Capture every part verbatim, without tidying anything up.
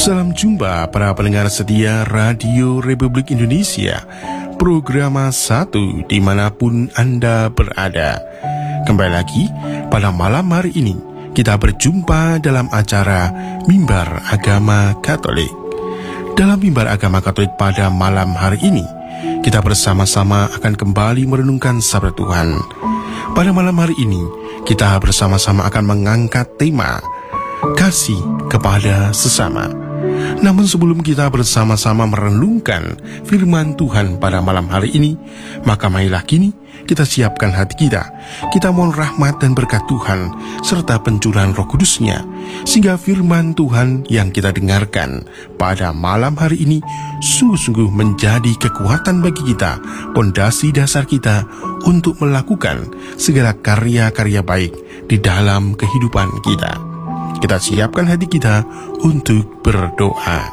Salam jumpa para pendengar setia Radio Republik Indonesia, Programa satu dimanapun Anda berada. Kembali lagi pada malam hari ini kita berjumpa dalam acara Mimbar Agama Katolik. Dalam Mimbar Agama Katolik pada malam hari ini kita bersama-sama akan kembali merenungkan sabda Tuhan. Pada malam hari ini kita bersama-sama akan mengangkat tema kasih kepada sesama. Namun sebelum kita bersama-sama merenungkan firman Tuhan pada malam hari ini, maka marilah kini kita siapkan hati kita. Kita mohon rahmat dan berkat Tuhan serta pencurahan Roh Kudus-Nya, sehingga firman Tuhan yang kita dengarkan pada malam hari ini sungguh-sungguh menjadi kekuatan bagi kita, pondasi dasar kita untuk melakukan segala karya-karya baik di dalam kehidupan kita. Kita siapkan hati kita untuk berdoa.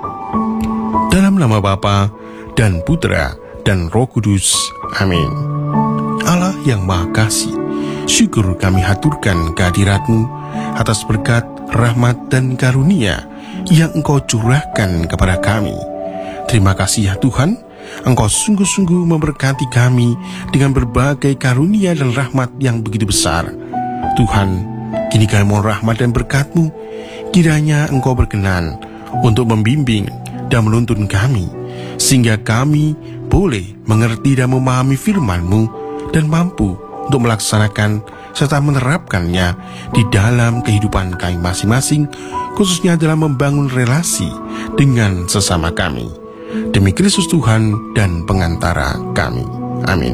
Dalam nama Bapa dan Putra dan Roh Kudus. Amin. Allah yang Maha Kasih, syukur kami haturkan kehadirat-Mu atas berkat, rahmat dan karunia yang Engkau curahkan kepada kami. Terima kasih ya Tuhan, Engkau sungguh-sungguh memberkati kami dengan berbagai karunia dan rahmat yang begitu besar. Tuhan, kini kami mohon rahmat dan berkat-Mu, kiranya Engkau berkenan untuk membimbing dan menuntun kami, sehingga kami boleh mengerti dan memahami firman-Mu dan mampu untuk melaksanakan serta menerapkannya di dalam kehidupan kami masing-masing, khususnya dalam membangun relasi dengan sesama kami. Demi Kristus Tuhan dan pengantara kami. Amin.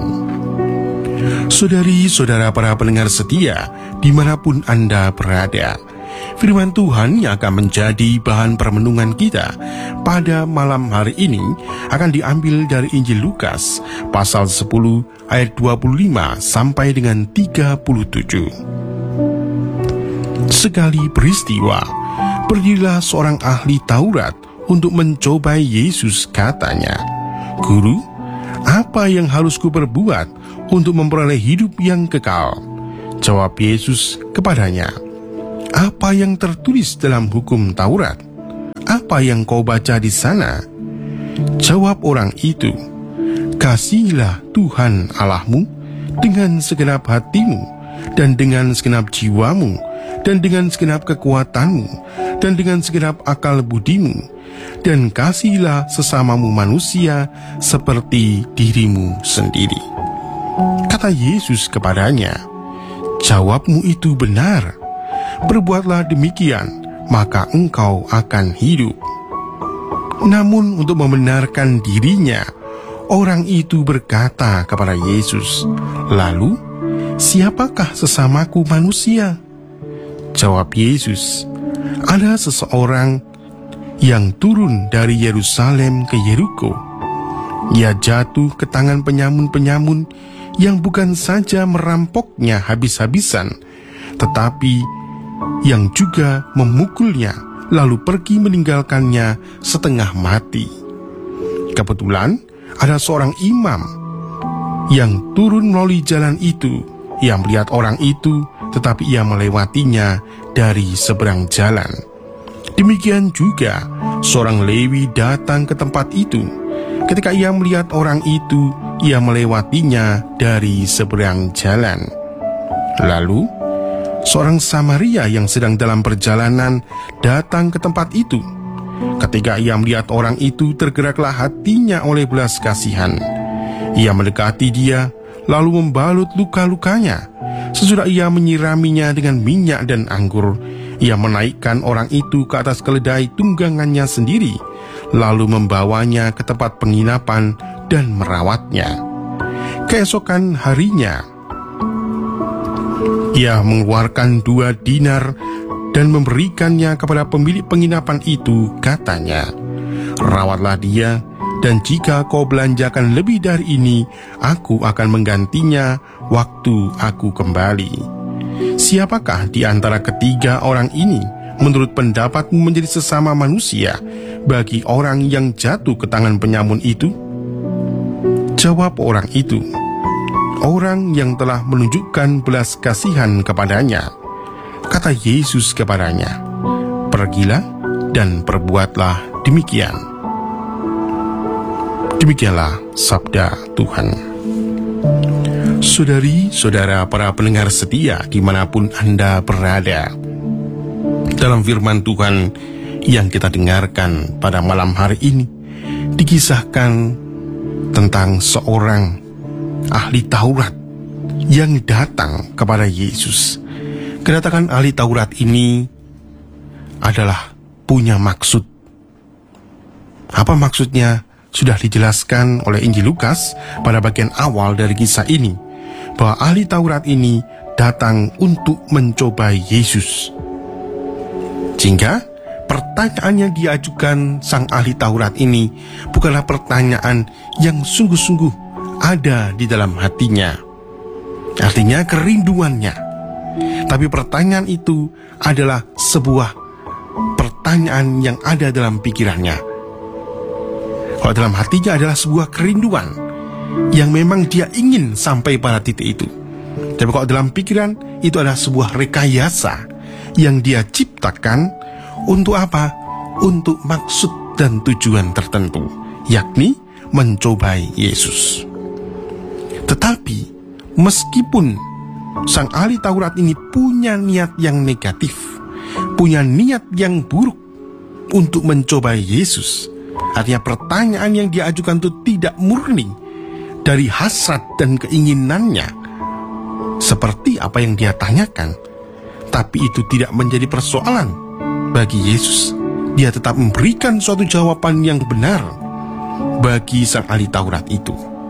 Saudari-saudara para pendengar setia, dimanapun Anda berada, firman Tuhan yang akan menjadi bahan permenungan kita pada malam hari ini akan diambil dari Injil Lukas pasal sepuluh ayat dua puluh lima sampai dengan tiga puluh tujuh. Sekali peristiwa, berdirilah seorang ahli Taurat untuk mencobai Yesus. Katanya, "Guru, apa yang harus kuperbuat untuk memperoleh hidup yang kekal?" Jawab Yesus kepadanya, "Apa yang tertulis dalam hukum Taurat? Apa yang kau baca di sana?" Jawab orang itu, "Kasihilah Tuhan Allahmu dengan segenap hatimu, dan dengan segenap jiwamu, dan dengan segenap kekuatanmu, dan dengan segenap akal budimu, dan kasihilah sesamamu manusia seperti dirimu sendiri." Kata Yesus kepadanya, "Jawabmu itu benar. Berbuatlah demikian, maka engkau akan hidup." Namun untuk membenarkan dirinya, orang itu berkata kepada Yesus, "Lalu, siapakah sesamaku manusia?" Jawab Yesus, "Ada seseorang yang turun dari Yerusalem ke Yeriko. Ia jatuh ke tangan penyamun-penyamun yang bukan saja merampoknya habis-habisan, tetapi yang juga memukulnya, lalu pergi meninggalkannya setengah mati. Kebetulan ada seorang imam yang turun melalui jalan itu. Ia melihat orang itu, tetapi ia melewatinya dari seberang jalan. Demikian juga seorang Lewi datang ke tempat itu. Ketika ia melihat orang itu, ia melewatinya dari seberang jalan. Lalu seorang Samaria yang sedang dalam perjalanan datang ke tempat itu. Ketika ia melihat orang itu, tergeraklah hatinya oleh belas kasihan. Ia mendekati dia, lalu membalut luka-lukanya. Sesudah ia menyiraminya dengan minyak dan anggur, ia menaikkan orang itu ke atas keledai tunggangannya sendiri, lalu membawanya ke tempat penginapan dan merawatnya. Keesokan harinya, ia mengeluarkan dua dinar dan memberikannya kepada pemilik penginapan itu. Katanya, "Rawatlah dia, dan jika kau belanjakan lebih dari ini, aku akan menggantinya waktu aku kembali." Siapakah di antara ketiga orang ini menurut pendapatmu menjadi sesama manusia bagi orang yang jatuh ke tangan penyamun itu? Jawab orang itu, "Orang yang telah menunjukkan belas kasihan kepadanya." Kata Yesus kepadanya, "Pergilah dan perbuatlah demikian. Demikianlah sabda Tuhan. Saudari-saudara para pendengar setia dimanapun Anda berada, dalam firman Tuhan yang kita dengarkan pada malam hari ini, dikisahkan tentang seorang ahli Taurat yang datang kepada Yesus. Kedatangan ahli Taurat ini adalah punya maksud. Apa maksudnya? Sudah dijelaskan oleh Injil Lukas pada bagian awal dari kisah ini, bahwa ahli Taurat ini datang untuk mencobai Yesus. Sehingga pertanyaan yang diajukan sang ahli Taurat ini bukanlah pertanyaan yang sungguh-sungguh ada di dalam hatinya, artinya kerinduannya. Tapi pertanyaan itu adalah sebuah pertanyaan yang ada dalam pikirannya. Kalau dalam hatinya adalah sebuah kerinduan yang memang dia ingin sampai pada titik itu. Tapi kalau dalam pikiran itu adalah sebuah rekayasa yang dia ciptakan untuk apa? Untuk maksud dan tujuan tertentu, yakni mencobai Yesus. Tetapi meskipun sang ahli Taurat ini punya niat yang negatif, punya niat yang buruk untuk mencobai Yesus, artinya pertanyaan yang diajukan itu tidak murni dari hasrat dan keinginannya seperti apa yang dia tanyakan, tapi itu tidak menjadi persoalan bagi Yesus. Dia tetap memberikan suatu jawaban yang benar bagi sang ahli Taurat itu.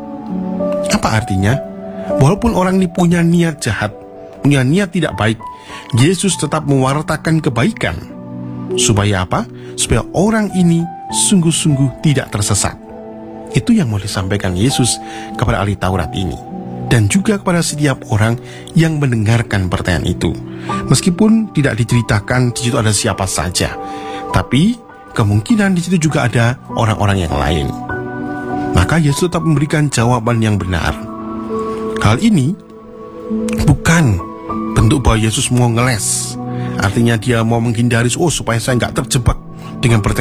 Apa artinya? Walaupun orang ini punya niat jahat, punya niat tidak baik, Yesus tetap mewartakan kebaikan. Supaya apa? Supaya orang ini sungguh-sungguh tidak tersesat. Itu yang mau disampaikan Yesus kepada ahli Taurat ini, dan juga kepada setiap orang yang mendengarkan pertanyaan itu. Meskipun tidak diceritakan di situ ada siapa saja, tapi kemungkinan di situ juga ada orang-orang yang lain. Maka Yesus tetap memberikan jawaban yang benar. Hal ini bukan bentuk bahwa Yesus mau ngeles, artinya dia mau menghindari, oh supaya saya nggak terjebak dengan pertanyaan